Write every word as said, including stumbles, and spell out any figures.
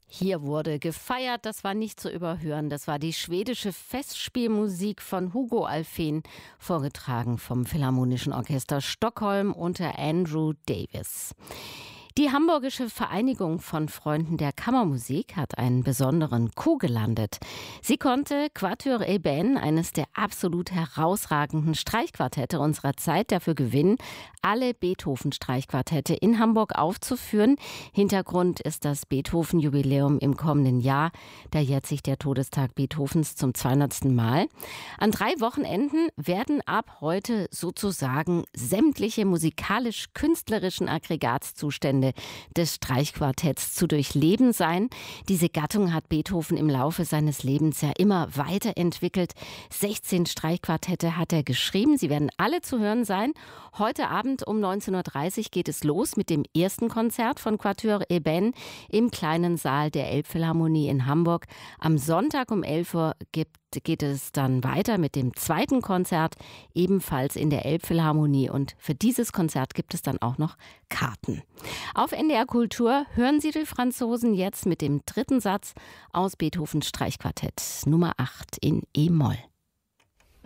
Hier wurde gefeiert, das war nicht zu überhören. Das war die schwedische Festspielmusik von Hugo Alfvén, vorgetragen vom Philharmonischen Orchester Stockholm unter Andrew Davis. Die Hamburgische Vereinigung von Freunden der Kammermusik hat einen besonderen Coup gelandet. Sie konnte Quatuor Ebène, eines der absolut herausragenden Streichquartette unserer Zeit, dafür gewinnen, alle Beethoven-Streichquartette in Hamburg aufzuführen. Hintergrund ist das Beethoven-Jubiläum im kommenden Jahr. Da jährt sich der Todestag Beethovens zum zweihundertsten Mal. An drei Wochenenden werden ab heute sozusagen sämtliche musikalisch-künstlerischen Aggregatzustände des Streichquartetts zu durchleben sein. Diese Gattung hat Beethoven im Laufe seines Lebens ja immer weiterentwickelt. sechzehn Streichquartette hat er geschrieben. Sie werden alle zu hören sein. Heute Abend um neunzehn Uhr dreißig geht es los mit dem ersten Konzert von Quatuor Ebène im kleinen Saal der Elbphilharmonie in Hamburg. Am Sonntag um elf Uhr gibt geht es dann weiter mit dem zweiten Konzert, ebenfalls in der Elbphilharmonie. Und für dieses Konzert gibt es dann auch noch Karten. Auf N D R Kultur hören Sie die Franzosen jetzt mit dem dritten Satz aus Beethovens Streichquartett Nummer acht in E-Moll.